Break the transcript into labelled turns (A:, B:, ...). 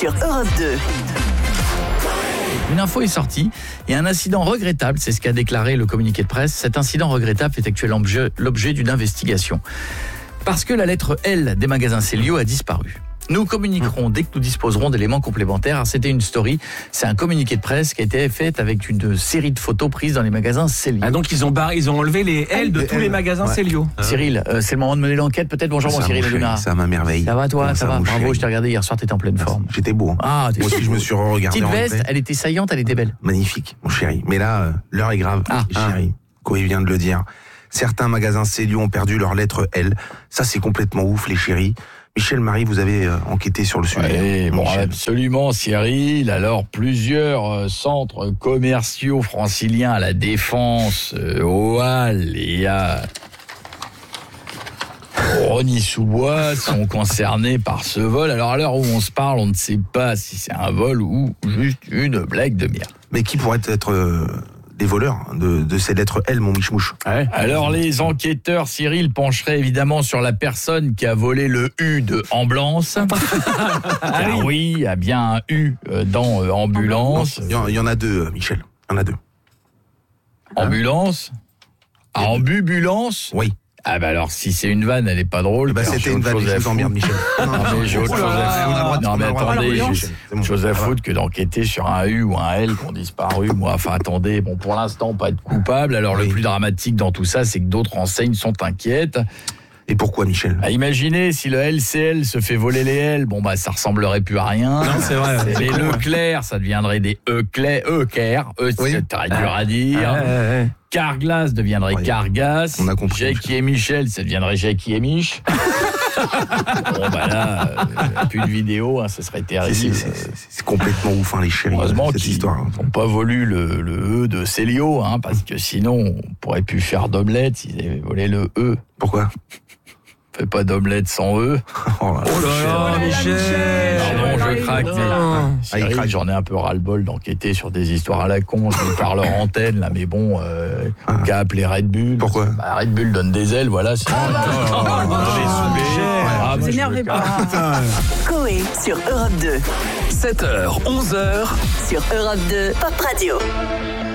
A: sur Europe 2.
B: Une info est sortie et un incident regrettable, c'est ce qu'a déclaré le communiqué de presse. Cet incident regrettable fait actuellement l'objet d'une investigation. Parce que la lettre L des magasins Célio a disparu. Nous communiquerons dès que nous disposerons d'éléments complémentaires. Alors, c'était une story, c'est un communiqué de presse qui a été fait avec une série de photos prises dans les magasins Célio.
C: Ah donc ils ont enlevé les L de tous les magasins Célio.
B: Cyril, c'est le moment de mener l'enquête peut-être. Bonjour mon Cyril Hanouna.
D: Ça m'émerveille.
B: Ça va toi, ça va. Bravo,
D: chéri.
B: je t'ai regardé hier soir, t'étais en pleine forme.
D: J'étais beau.
B: Ah,
D: Moi aussi, je me suis regardé
B: petite
D: en
B: veste,
D: vrai.
B: elle était saillante, elle était belle.
D: Magnifique, mon chéri. Mais là, l'heure est grave,
B: Ah.
D: chéri. Corey vient de le dire. Certains magasins Célio ont perdu leur lettre L. Ça, c'est complètement ouf, les chéris. Michel Marie, vous avez enquêté sur le sujet.
B: Oui, bon,
D: Michel.
B: absolument, Cyril. Alors, plusieurs centres commerciaux franciliens à la Défense, au Halles et à Rosny-sous-Bois sont concernés par ce vol. Alors, à l'heure où on se parle, on ne sait pas si c'est un vol ou juste une blague de merde.
D: Mais qui pourrait être des voleurs de ces lettres L, mon michmouche?
B: Alors, les enquêteurs, Cyril, pencheraient évidemment sur la personne qui a volé le U de ambulance. Car oui, il y a bien un U dans ambulance.
D: Il y en a deux, Michel. Il y en a deux.
B: Ambulance? Ah, ambulance?
D: Oui.
B: Ah bah alors, si c'est une vanne, elle est pas drôle.
D: Bah,
B: car
D: c'était
B: j'ai
D: une
B: autre
D: vanne,
B: chose
D: je
B: à
D: vous emmerde,
B: foutre.
D: Michel.
B: Non, mais j'ai autre chose à foutre. Non, mais attendez, j'ai autre chose à foutre que d'enquêter sur un U ou un L qui ont disparu. Moi, enfin, attendez, bon, pour l'instant, pas être coupable. Alors, le plus dramatique dans tout ça, c'est que d'autres enseignes sont inquiètes.
D: Et pourquoi, Michel?
B: Ah, imaginez, si le LCL se fait voler les L, bon, bah, ça ressemblerait plus à rien.
C: Non, c'est vrai.
B: Les Leclerc, ça deviendrait des Eclair. C'est très dur à dire. Carglass deviendrait Cargas.
D: On a compris.
B: Jackie et Michel, ça deviendrait Jackie et Mich. Bon, bah là, plus de vidéo, hein, ce serait terrible.
D: C'est complètement ouf, hein, les chéris.
B: Heureusement
D: cette
B: qu'ils
D: histoire.
B: n'ont pas voulu le E de Célio, hein, parce que sinon, on pourrait plus faire d'omelette s'ils avaient volé le E.
D: Pourquoi?
B: On fait pas d'omelette sans E.
D: Oh là là,
C: Michel.
B: Pardon, je craque.
D: il craque.
B: J'en ai un peu ras-le-bol d'enquêter sur des histoires à la con. Je vous parle leur antenne, là, mais bon, qu'à appeler Red Bull.
D: Pourquoi?
B: Bah, Red Bull donne des ailes, voilà. Sinon,
A: Vous énervez pas. Coé sur Europe 2.
E: 7h, 11h.
A: Sur Europe 2, Pop Radio.